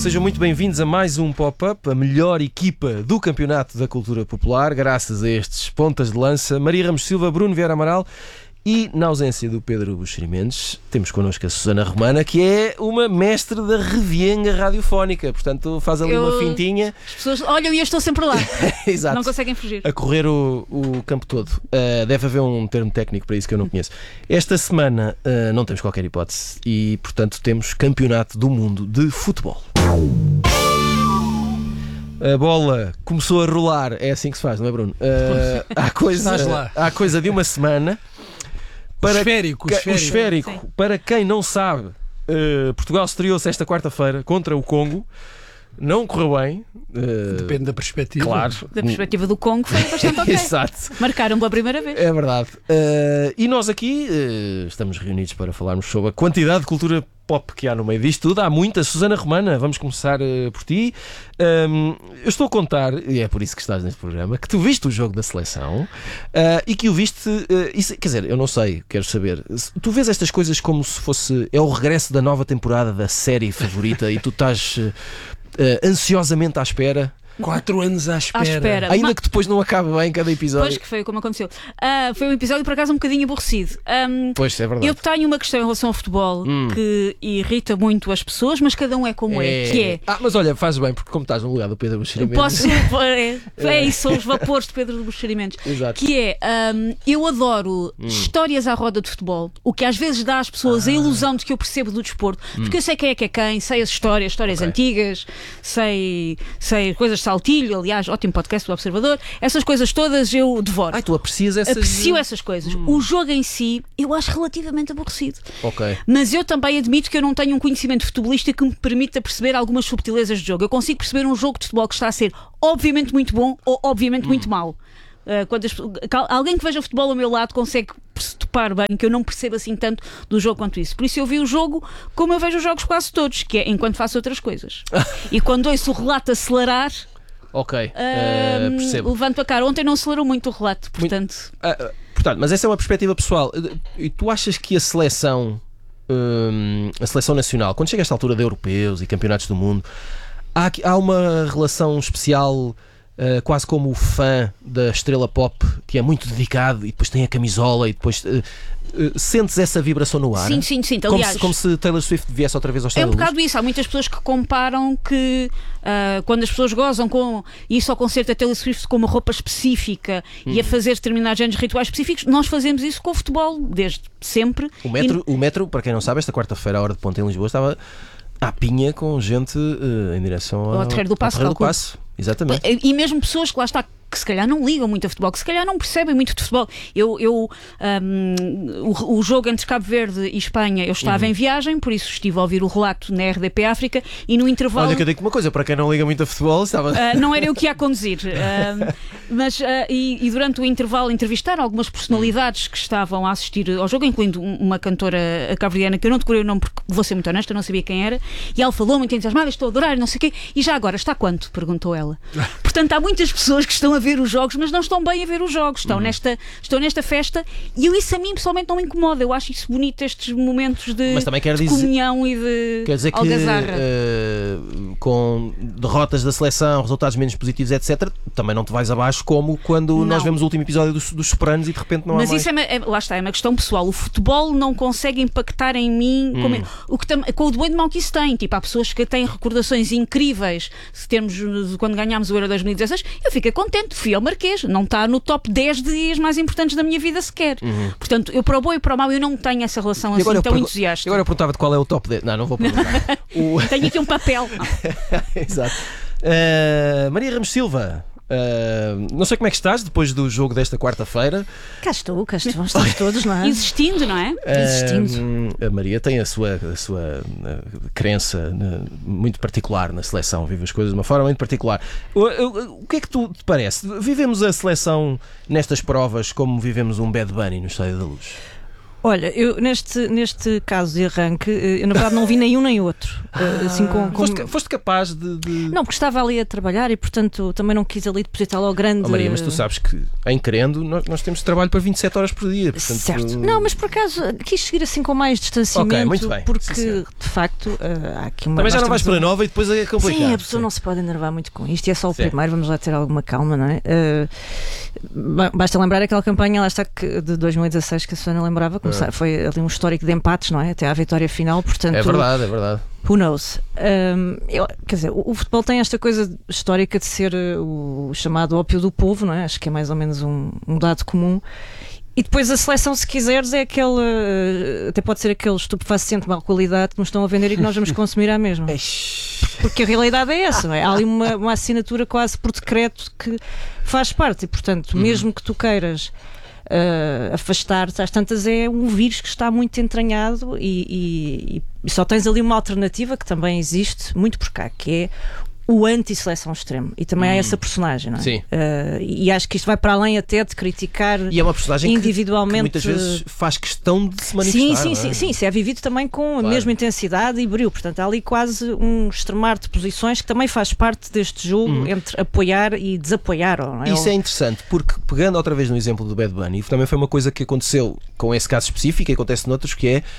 Sejam muito bem-vindos a mais um Pop-Up, a melhor equipa do Campeonato da Cultura Popular, graças a estes pontas de lança, Maria Ramos Silva, Bruno Vieira Amaral. E, na ausência do Pedro Buxeri Mendes, temos connosco a Susana Romana, que é uma mestre da revienga radiofónica. Portanto, faz ali uma fintinha. As pessoas olham e eu estou sempre lá. Exato. Não conseguem fugir. A correr o campo todo. Deve haver um termo técnico para isso que eu não conheço. Esta semana não temos qualquer hipótese e, portanto, temos Campeonato do Mundo de Futebol. A bola começou a rolar. É assim que se faz, não é, Bruno? Há coisa de uma semana. O esférico. Para quem não sabe, Portugal estreou-se esta quarta-feira contra o Congo. Não correu bem. Depende da perspectiva. Claro. Da perspectiva do Congo foi bastante ok. Exato. Marcaram pela primeira vez. É verdade. E nós aqui estamos reunidos para falarmos sobre a quantidade de cultura pop que há no meio disto tudo. Há muita. Susana Romana, vamos começar por ti. Eu estou a contar, e é por isso que estás neste programa, que tu viste o jogo da seleção e que o viste... quer dizer, eu não sei, quero saber. Tu vês estas coisas como se fosse... É o regresso da nova temporada da série favorita e tu estás... ansiosamente à espera. 4 anos à espera. Ainda que depois não acabe bem cada episódio. Pois, que foi como aconteceu. Foi um episódio, por acaso, um bocadinho aborrecido. Pois, é verdade. Eu tenho uma questão em relação ao futebol que irrita muito as pessoas, mas cada um é como é. Mas olha, faz bem, porque como estás no lugar do Pedro Buxeri Mendes... Isso, são os vapores de Pedro Buxeri Mendes. Exato. Que é, eu adoro histórias à roda de futebol, o que às vezes dá às pessoas a ilusão de que eu percebo do desporto, porque eu sei quem é quem, sei as histórias antigas, sei coisas de Saltilho, aliás, ótimo podcast do Observador, essas coisas todas eu devoro. Tu aprecias essas... Aprecio essas coisas. O jogo em si, eu acho relativamente aborrecido. Ok. Mas eu também admito que eu não tenho um conhecimento futebolístico que me permita perceber algumas subtilezas de jogo. Eu consigo perceber um jogo de futebol que está a ser obviamente muito bom ou obviamente muito mau. Alguém que veja futebol ao meu lado consegue se topar bem que eu não percebo assim tanto do jogo quanto isso. Por isso eu vi o jogo como eu vejo os jogos quase todos, que é enquanto faço outras coisas. E quando ouço o relato acelerar, percebo. levanto a cara. Ontem não acelerou muito o relato, portanto... Mas essa é uma perspectiva pessoal. E tu achas que a seleção nacional, quando chega a esta altura de europeus e campeonatos do mundo, há uma relação especial... quase como o fã da estrela pop, que é muito dedicado e depois tem a camisola e depois sentes essa vibração no ar? Sim. Aliás, como se Taylor Swift viesse outra vez ao Estádio da Luz. É um bocado isso. Há muitas pessoas que comparam que quando as pessoas gozam com isso ao concerto da Taylor Swift com uma roupa específica e a fazer determinados géneros rituais específicos, nós fazemos isso com o futebol desde sempre. O metro, para quem não sabe, esta quarta-feira à hora de ponta em Lisboa estava à pinha com gente em direção ao Terreiro do Paço. Exatamente. E mesmo pessoas que lá está, que se calhar não ligam muito a futebol, que se calhar não percebem muito de futebol. O jogo entre Cabo Verde e Espanha, eu estava em viagem, por isso estive a ouvir o relato na RDP África e no intervalo... Olha que eu digo uma coisa, para quem não liga muito a futebol, estava... não era eu que ia conduzir. E durante o intervalo entrevistaram algumas personalidades que estavam a assistir ao jogo, incluindo uma cantora cabo-verdiana, que eu não decorei o nome porque, vou ser muito honesta, não sabia quem era, e ela falou muito entusiasmada, estou a adorar, não sei o quê, e já agora, está quanto? Perguntou ela. Portanto, há muitas pessoas que estão a ver os jogos, mas não estão bem a ver os jogos, estão nesta festa, e isso a mim pessoalmente não me incomoda. Eu acho isso bonito, estes momentos de comunhão e de algazarra. Com derrotas da seleção, resultados menos positivos, etc., também não te vais abaixo como quando nós vemos o último episódio dos Sopranos e de repente não há mais. Mas isso lá está, é uma questão pessoal. O futebol não consegue impactar em mim com o bem de mal que isso tem. Tipo, há pessoas que têm recordações incríveis se termos quando ganhámos o Euro 2016, eu fiquei contente, fui ao Marquês, não está no top 10 de dias mais importantes da minha vida sequer. Portanto, eu para o bom e para o mau eu não tenho essa relação assim tão entusiasta. Agora eu perguntava-te qual é o top 10. Não vou perguntar. Tenho aqui um papel. Exato. Maria Ramos Silva, não sei como é que estás depois do jogo desta quarta-feira. Cá estou, estamos todos, não é? Existindo, não é? Existindo. A Maria tem a sua crença muito particular na seleção, vive as coisas de uma forma muito particular. O que é que te parece? Vivemos a seleção nestas provas como vivemos um Bad Bunny no Estádio da Luz? Olha, eu neste caso de arranque, eu na verdade não vi nenhum nem outro. Assim, Foste capaz de... Não, porque estava ali a trabalhar e, portanto, também não quis ali depositar logo grande... Maria, mas tu sabes que, em querendo, nós temos trabalho para 27 horas por dia. Portanto... Certo. Não, mas por acaso quis seguir assim com mais distanciamento. Ok, muito bem. Porque, de facto, há aqui uma... Também já não vais para a nova e depois é complicado. Sim, a pessoa não se pode enervar muito com isto. E é só o primeiro, vamos lá ter alguma calma, não é? Basta lembrar aquela campanha, lá está, de 2016, que a Susana lembrava, foi ali um histórico de empates, não é? Até à vitória final, portanto... É verdade. Who knows? Quer dizer, o futebol tem esta coisa histórica de ser o chamado ópio do povo, não é? Acho que é mais ou menos um dado comum. E depois a seleção, se quiseres, é aquele... até pode ser aquele estupefaciente de má qualidade que nos estão a vender e que nós vamos consumir à mesma. Porque a realidade é essa, não é? Há ali uma assinatura quase por decreto que faz parte. E, portanto, mesmo que tu queiras... afastar-te, às tantas é um vírus que está muito entranhado e só tens ali uma alternativa que também existe muito por cá, que é o anti-seleção extremo, e também há essa personagem, não é? Sim. E acho que isto vai para além até de criticar e é uma personagem individualmente que muitas vezes faz questão de se manifestar. Sim, isso é vivido também com a mesma intensidade e brilho, portanto há ali quase um extremar de posições que também faz parte deste jogo entre apoiar e desapoiar, não é? Isso é interessante, porque pegando outra vez no exemplo do Bad Bunny, também foi uma coisa que aconteceu com esse caso específico e acontece noutros, que é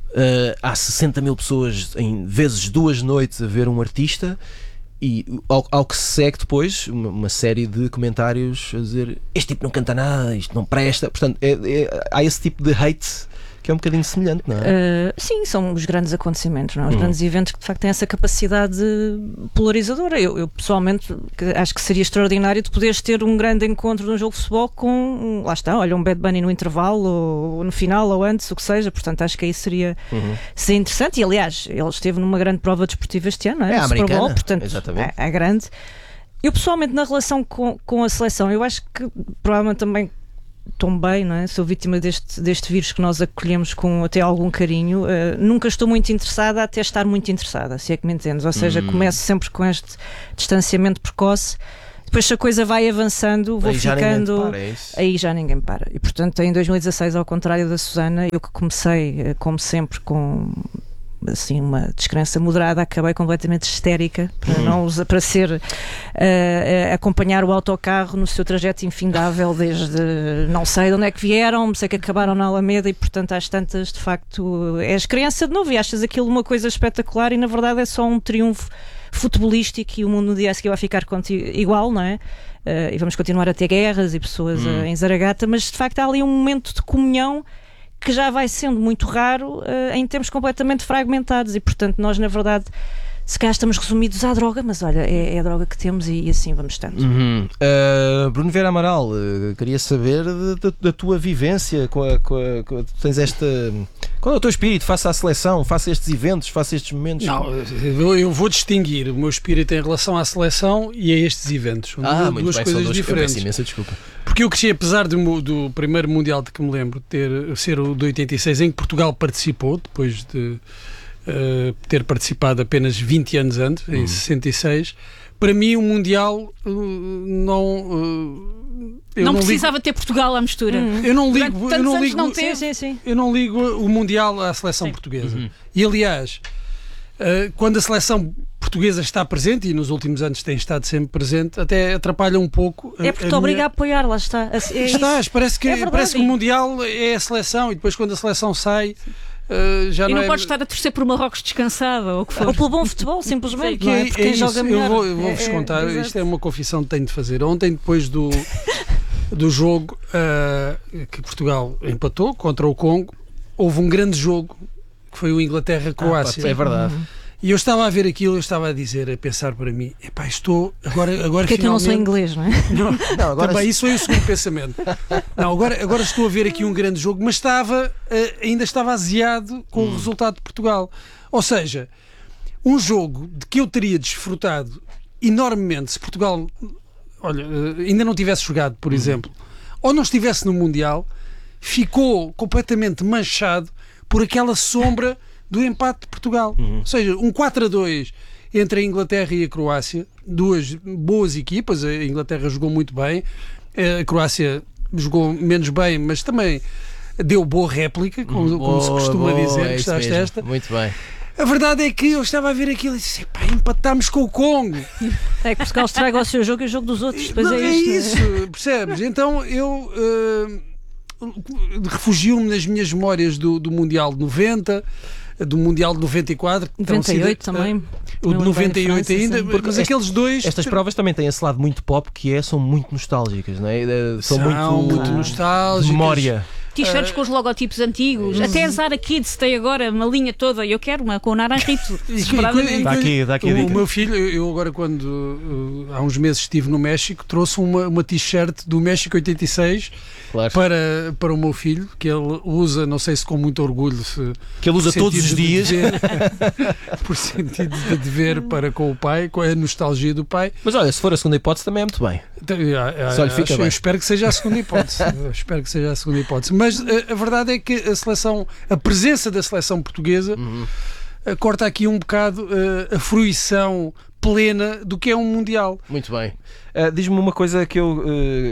há 60 mil pessoas em vezes 2 noites a ver um artista. E ao que se segue depois uma série de comentários a dizer este tipo não canta nada, isto não presta. Portanto, há esse tipo de hate que é um bocadinho semelhante, não é? Sim, são os grandes acontecimentos, não é? Os grandes eventos que de facto têm essa capacidade polarizadora. Eu pessoalmente acho que seria extraordinário de poderes ter um grande encontro num jogo de futebol com, lá está, olha, um Bad Bunny no intervalo ou no final ou antes, o que seja. Portanto, acho que aí seria interessante. E aliás, ele esteve numa grande prova desportiva este ano, não é? É a americana, Super Bowl, portanto, exatamente. É grande. Eu pessoalmente, na relação com a seleção, eu acho que provavelmente também bem, não é? Sou vítima deste vírus que nós acolhemos com até algum carinho. Nunca estou muito interessada até estar muito interessada, se é que me entendes. Ou seja, começo sempre com este distanciamento precoce. Depois, se a coisa vai avançando, vou ficando. Aí já ninguém para. E portanto, em 2016, ao contrário da Susana, eu que comecei, como sempre, com assim uma descrença moderada, acabei completamente histérica para ser acompanhar o autocarro no seu trajeto infindável desde não sei de onde é que vieram, sei que acabaram na Alameda e portanto às tantas de facto és criança de novo e achas aquilo uma coisa espetacular e na verdade é só um triunfo futebolístico e o mundo no dia a seguir vai ficar igual, não é? E vamos continuar a ter guerras e pessoas em Zaragata, mas de facto há ali um momento de comunhão que já vai sendo muito raro em termos completamente fragmentados e, portanto, nós, na verdade, se calhar estamos resumidos à droga, mas olha, é a droga que temos e assim vamos tanto. Bruno Vieira Amaral, queria saber da tua vivência tens esta... Qual é o teu espírito face à seleção, face a estes eventos, face a estes momentos? Não, eu vou distinguir o meu espírito em relação à seleção e a estes eventos. São duas coisas diferentes. Eu peço imensa desculpa. Porque eu cresci, apesar do primeiro Mundial de que me lembro ser o de 86, em que Portugal participou, depois de ter participado apenas 20 anos antes, em 66, para mim o Mundial não precisava ter Portugal à mistura. Eu não ligo o Mundial à seleção portuguesa. E aliás, quando a seleção portuguesa está presente, e nos últimos anos tem estado sempre presente, até atrapalha um pouco. É porque te obriga a apoiar, lá está. Parece que o Mundial é a seleção e depois quando a seleção sai... já não podes estar a torcer por Marrocos descansada ou pelo bom futebol, simplesmente. Não é? Porque quem joga melhor. Eu vou-vos contar, isto é uma confissão que tenho de fazer. Ontem, depois do jogo que Portugal empatou contra o Congo, houve um grande jogo que foi o Inglaterra-Croácia. É verdade. E eu estava a ver aquilo, eu estava a pensar para mim, epá, estou agora porque finalmente... é que eu não sou inglês, não é? Não, agora também isso foi o segundo pensamento. Não, agora estou a ver aqui um grande jogo, mas ainda estava aziado com o resultado de Portugal. Ou seja, um jogo de que eu teria desfrutado enormemente se Portugal, ainda não tivesse jogado, por exemplo, ou não estivesse no Mundial, ficou completamente manchado por aquela sombra do empate de Portugal. Ou seja, um 4-2 entre a Inglaterra e a Croácia, duas boas equipas. A Inglaterra jogou muito bem, a Croácia jogou menos bem, mas também deu boa réplica, como se costuma dizer, é gostaste desta? Muito bem. A verdade é que eu estava a ver aquilo e disse: pá, empatámos com o Congo. É que Portugal estraga o seu jogo e o jogo dos outros. Depois Não, é é isto. isso, percebes? Então eu refugio-me nas minhas memórias do Mundial de 90, do Mundial de 94, que terão 98 sido, também. o de 98 ainda, Porque mas aqueles dois. Estas provas também têm esse lado muito pop que são muito nostálgicas, não é? São muito de nostálgicas. memória. T-shirts com os logotipos antigos, até a Zara Kids tem agora uma linha toda. Eu quero uma com o Naranjito. Está aqui a O dica. meu filho, eu agora quando há uns meses estive no México, trouxe uma t-shirt do México 86 Claro. para o meu filho, que ele usa, não sei se com muito orgulho, Que ele usa por todos os sentido de dias. dever, por sentido de dever para com o pai, com a nostalgia do pai. Mas olha, se for a segunda hipótese também é muito bem. Então, Só lhe fica eu bem. espero que seja a segunda hipótese. Eu espero que seja a segunda hipótese. Mas a verdade é que a presença da seleção portuguesa corta aqui um bocado a fruição plena do que é um Mundial. Muito bem. Diz-me uma coisa que eu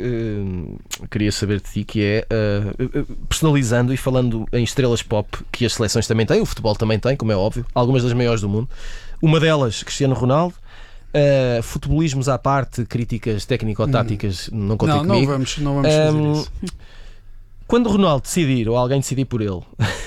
queria saber de ti, que é, personalizando e falando em estrelas pop que as seleções também têm, o futebol também tem, como é óbvio, algumas das maiores do mundo. Uma delas, Cristiano Ronaldo. Futebolismos à parte, críticas técnico-táticas, não contem Não comigo. vamos fazer isso. Quando o Ronaldo decidir, ou alguém decidir por ele,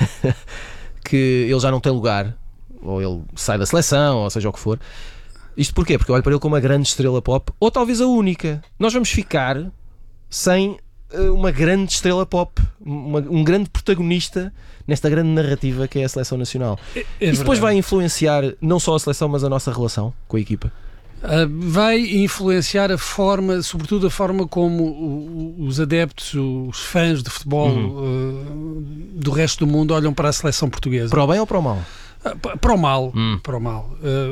que ele já não tem lugar, ou ele sai da seleção, ou seja o que for, isto porquê? Porque eu olho para ele como uma grande estrela pop, ou talvez a única. Nós vamos ficar sem uma grande estrela pop, um grande protagonista nesta grande narrativa que é a seleção nacional. Isso depois vai influenciar não só a seleção, mas a nossa relação com a equipa? Vai influenciar a forma, sobretudo a forma como os adeptos, os fãs de futebol do resto do mundo olham para a seleção portuguesa. Para o bem ou para o mal? Para o mal. Para o mal.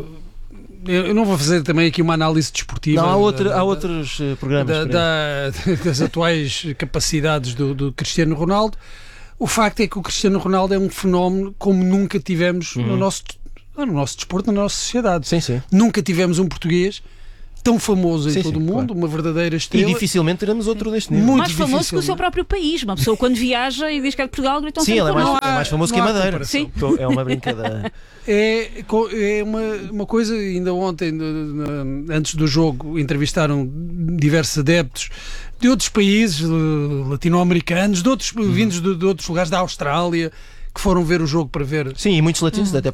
Eu não vou fazer também aqui uma análise desportiva. Não, há outros programas. Das atuais capacidades do Cristiano Ronaldo. O facto é que o Cristiano Ronaldo é um fenómeno como nunca tivemos no nosso desporto, na nossa sociedade. Sim, sim. Nunca tivemos um português tão famoso em Sim, todo o mundo, claro. uma verdadeira E estrela. dificilmente teremos outro deste nível. Muito Mais famoso difícil, que o seu próprio país. Uma pessoa quando viaja e diz que é de Portugal, gritam Sim, sempre ele é por mais, nós. é mais famoso que a não há Madeira. comparação. Sim. É uma brincadeira. É uma coisa, ainda ontem, antes do jogo, entrevistaram diversos adeptos de outros países latino-americanos, vindos de outros lugares, da Austrália, que foram ver o jogo para ver. Sim, e muitos latinos, até